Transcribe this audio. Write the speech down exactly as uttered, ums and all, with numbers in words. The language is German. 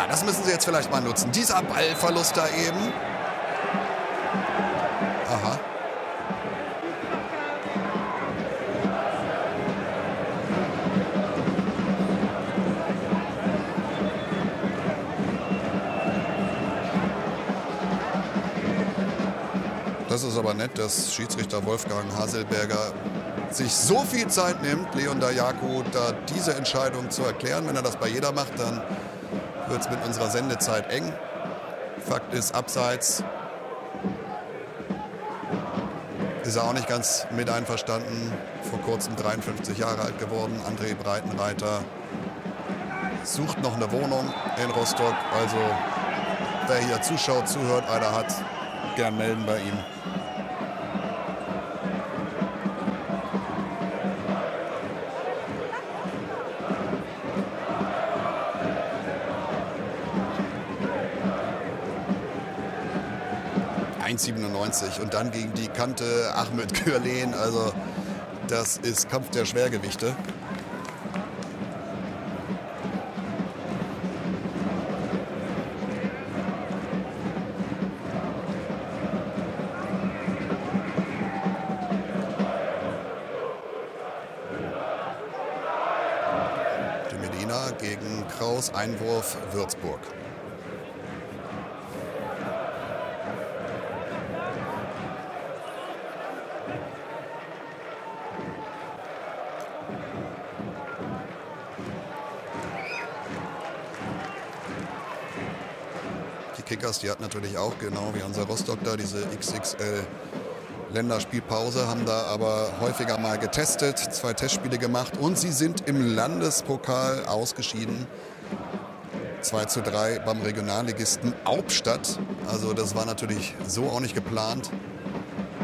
das müssen sie jetzt vielleicht mal nutzen. Dieser Ballverlust da eben. Aha. Das ist aber nett, dass Schiedsrichter Wolfgang Haselberger sich so viel Zeit nimmt, Leon Dajaku da diese Entscheidung zu erklären. Wenn er das bei jeder macht, dann wird es mit unserer Sendezeit eng. Fakt ist, abseits ist er auch nicht ganz mit einverstanden. Vor kurzem dreiundfünfzig Jahre alt geworden. André Breitenreiter sucht noch eine Wohnung in Rostock. Also wer hier zuschaut, zuhört, einer hat, gern melden bei ihm. eins siebenundneunzig und dann gegen die Kante Ahmet Gürlen. Also das ist Kampf der Schwergewichte. Die Medina gegen Kraus, Einwurf Würzburg. Kickers, die hat natürlich auch, genau wie unser Rostock da, diese X X L Länderspielpause, haben da aber häufiger mal getestet, zwei Testspiele gemacht und sie sind im Landespokal ausgeschieden. zwei zu drei beim Regionalligisten Hauptstadt. Also das war natürlich so auch nicht geplant.